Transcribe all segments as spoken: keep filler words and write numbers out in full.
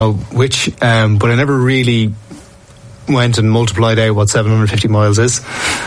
which, um, but I never really went and multiplied out what seven hundred fifty miles is.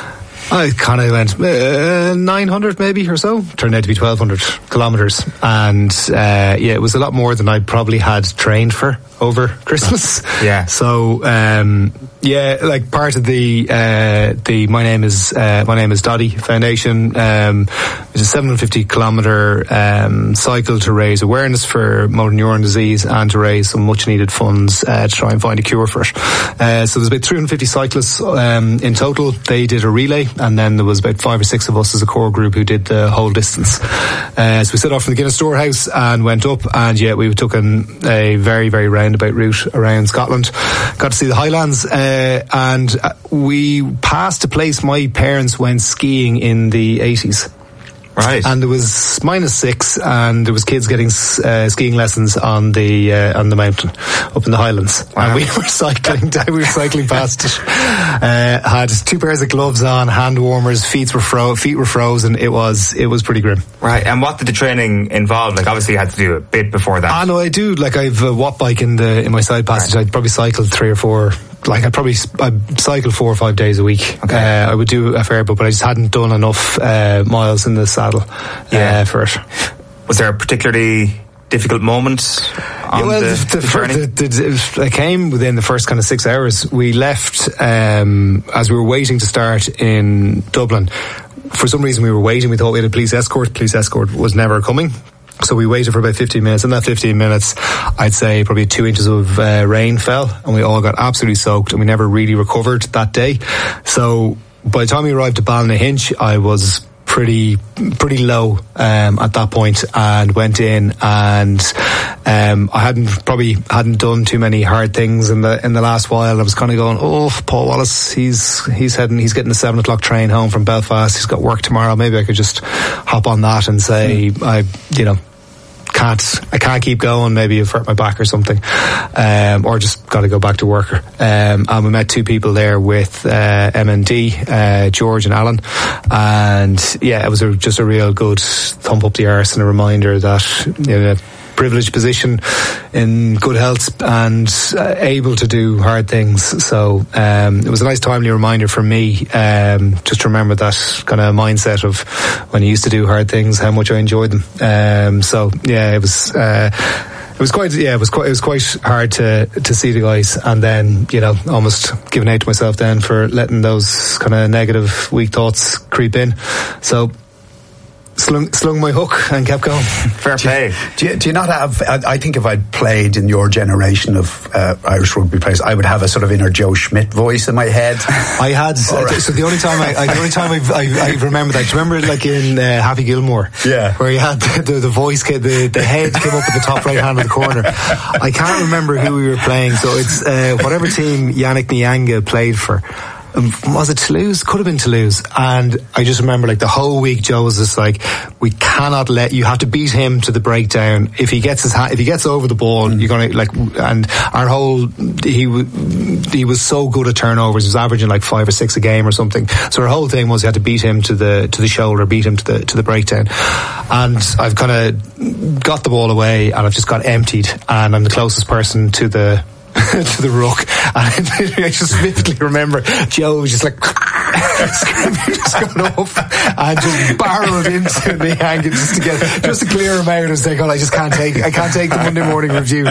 I kind of went uh, nine hundred maybe or so. Turned out to be twelve hundred kilometres. And uh, yeah, it was a lot more than I probably had trained for over Christmas. Yeah. So um, yeah, like part of the uh, the my name is uh, my name is Doddy Foundation. Um, it's a seven hundred fifty kilometre um, cycle to raise awareness for motor neuron disease and to raise some much needed funds uh, to try and find a cure for it. Uh, so there's about three hundred fifty cyclists um, in total. They did a relay, and then there was about five or six of us as a core group who did the whole distance. Uh, so we set off from the Guinness Storehouse and went up, and yeah, we took an, a very very roundabout route around Scotland. Got to see the Highlands, uh, and we passed a place my parents went skiing in the eighties. Right. And there was minus six, and there was kids getting uh, skiing lessons on the uh, on the mountain up in the Highlands. Wow. And we were cycling down, we were cycling past it. Uh, had two pairs of gloves on, hand warmers, feet were fro- feet were frozen. It was it was pretty grim. Right. And what did the training involve? Like, obviously you had to do a bit before that. I know I do. Like, I've a watt bike in the in my side passage. Right. I'd probably cycled three or four. Like, I'd probably I'd cycle four or five days a week. Okay. Uh, I would do a fair bit, but I just hadn't done enough uh, miles in the saddle yeah. uh, for it. Was there a particularly difficult moment on yeah, well, the, the, the, the journey? The, the, the, I came within the first kind of six hours. We left um, as we were waiting to start in Dublin. For some reason, we were waiting. We thought we had a police escort. Police escort was never coming. So we waited for about fifteen minutes. In that fifteen minutes, I'd say probably two inches of uh, rain fell, and we all got absolutely soaked, and we never really recovered that day. So by the time we arrived at Ballynahinch, I was pretty pretty low um, at that point, and went in, and um, I hadn't probably hadn't done too many hard things in the in the last while. I was kind of going, oh, Paul Wallace, he's he's heading, he's getting the seven o'clock train home from Belfast. He's got work tomorrow. Maybe I could just hop on that and say, mm. I, you know. Can't I can't keep going, maybe I've hurt my back or something, um, or just got to go back to work. Um, and we met two people there with uh, M N D, uh, George and Alan, and yeah, it was a, just a real good thump up the arse and a reminder that, you know, privileged position in good health and uh, able to do hard things. So um, it was a nice timely reminder for me, um, just to remember that kind of mindset of when I used to do hard things, how much I enjoyed them. Um, so yeah, it was uh, it was quite yeah it was quite it was quite hard to to see the guys, and then, you know, almost giving out to myself then for letting those kind of negative weak thoughts creep in. So Slung, slung my hook and kept going. Fair play. Do you, do you not have, I, I think if I'd played in your generation of uh, Irish rugby players, I would have a sort of inner Joe Schmidt voice in my head. I had, right. So the only time I, I the only time I, I, I remember that, do you remember like in uh, Happy Gilmore? Yeah. Where you had the, the, the voice, the, the head came up at the top right hand of the corner. I can't remember who we were playing, so it's uh, whatever team Yannick Nyanga played for. Um, was it Toulouse? Could have been Toulouse. And I just remember, like, the whole week Joe was just like, we cannot let, you have to beat him to the breakdown. If he gets his ha- if he gets over the ball, mm. you're gonna, like, and our whole, he w- he was so good at turnovers. He was averaging like five or six a game or something. So our whole thing was you had to beat him to the to the shoulder, beat him to the to the breakdown. And I've kind of got the ball away, and I've just got emptied, and I'm the closest person to the to the ruck, and I just vividly remember Joe was just like screaming, just going up and just barreled into the angle just to get just to clear him out and say, God, I just can't take I can't take the Monday morning review.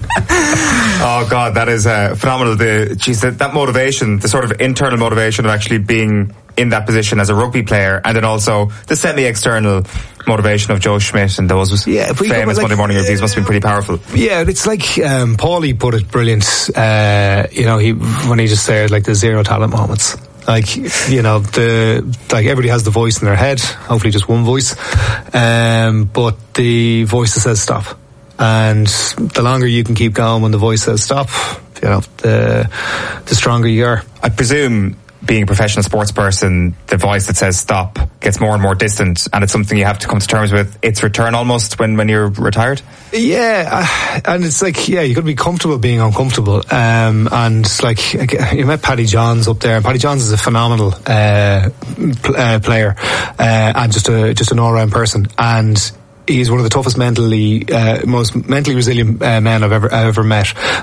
Oh God, that is uh, phenomenal. The geez, that, that motivation, the sort of internal motivation of actually being in that position as a rugby player, and then also the semi-external motivation of Joe Schmidt and those yeah, famous like, Monday morning reviews must have been pretty powerful. Yeah, it's like um, Paulie put it brilliant. Uh, you know, he when he just said like the zero talent moments. Like, you know, the like everybody has the voice in their head. Hopefully, just one voice, um, but the voice that says stop. And the longer you can keep going when the voice says stop, you know, the the stronger you are. I presume, being a professional sports person, the voice that says stop gets more and more distant, and it's something you have to come to terms with its return almost when, when you're retired? Yeah, uh, and it's like, yeah, you've got to be comfortable being uncomfortable. Um, and like, you met Paddy Johns up there, and Paddy Johns is a phenomenal uh, pl- uh, player, uh, and just a just an all-round person. And he's one of the toughest mentally, uh, most mentally resilient uh, men I've ever I've ever met.